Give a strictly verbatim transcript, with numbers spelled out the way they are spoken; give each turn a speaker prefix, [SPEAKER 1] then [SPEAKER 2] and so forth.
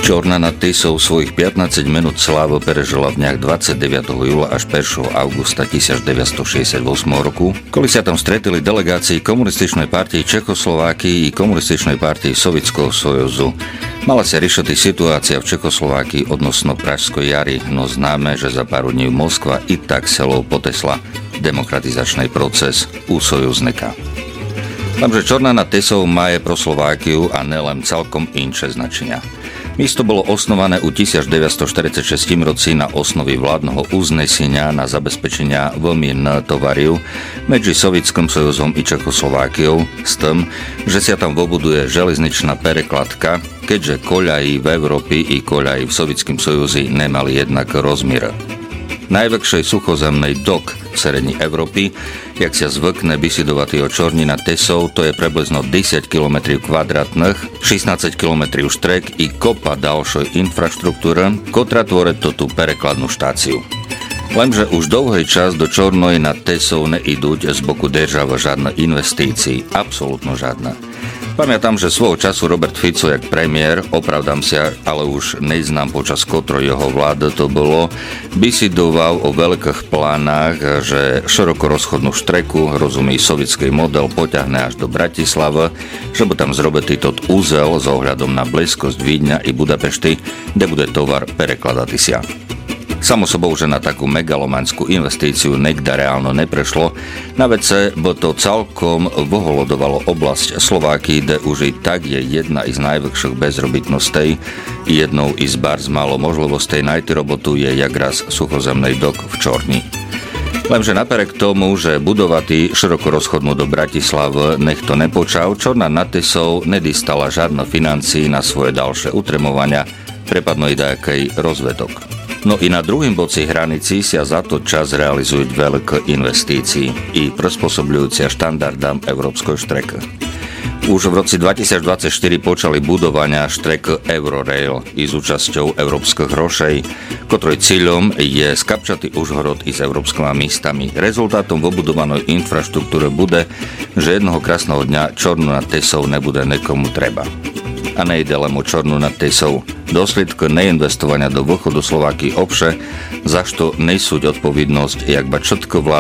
[SPEAKER 1] Čorna nad Tisou svojich pätnásť minút slávu perežila v dňach dvadsaťdeviateho júla až prvého augusta devätnásťstošesťdesiatosem roku, kedy sa tam stretili delegácii Komunističnej partii Čechoslovákii i Komunističnej partii Sovětského sojuzu. Mala sa riešiť situácia v Čechoslovákii odnosno Pražskej jary, no známe, že za pár dní Moskva i tak celou potesla demokratizačný proces u sojuznika. Lenže Čorna nad Tisou má je pro Slovákiu a nelem celkom inče značenia. Místo bolo osnované u devätnásťstoštyridsaťšesť roci na osnovi vládneho uznesenia na zabezpečenia veľmi tovariu medzi Sovětským sojuzom i Čechoslovákiou s tým, že sa tam vobuduje železničná perekladka, keďže koľají v Európe i koľají v Sovětským sojuzi nemali jednak rozmier. Najväčší suchozemný dok v srední Európy, jak sa zvykne vysidovať o Čorni nad Tisou, to je približno desať kilometrov kvadratných, šestnásť kilometrov štrek i kopa ďalšej infraštruktúry, ktorá tvorí to tú perekladnú štáciu. Lenže už dlhý čas do Čornej nad Tisou neidúť z boku država žiadne investície, absolútno žiadne. Pamätám, že svojho času Robert Fico, jak premiér, opravdám sa, ale už neznám počas kotro jeho vlády to bolo, vysidoval o veľkých plánach, že široko rozchodnú štreku, rozumí sovietský model, poťahne až do Bratislavy, že by tam zrobiť týto úzel s ohľadom na blízkosť Vídňa i Budapešty, kde bude tovar prekladať sa. Samo sobou, že na takú megalomanskú investíciu niekde reálno neprešlo, na vece by to celkom voholodovalo oblasť Slováky, kde už i tak je jedna z najväčších bezrobitností, jednou i z barz málo možností najti robotu je jak raz suchozemný dok v Čorni. Lenže napriek tomu, že budovatý široko rozchodnú do Bratislavy nech to nepočal, Čorna nad Tisou nedostala žiadne financií na svoje ďalšie utremovania, prepadno i dajakej rozvedok. No i na druhým boci hranici sa za to čas realizujú veľké investície i prispôsobujúcia štandardám európskej štreky. Už v roci dvetisícdvadsaťštyri počali budovania štreky Eurorail i s účasťou európskych hrošej, ktorej cieľom je skapčatý Užhorod i s európskymi místami. Rezultátom vobudovanej infraštruktúry bude, že jednoho krásneho dňa Čornu nad Tisou nebude nekomu treba. A nejde len o Čornu nad Tisou. Dôsledky neinvestovania do východu Slováky obše, za što nesúť odpovednosť, jak ba všetko vláda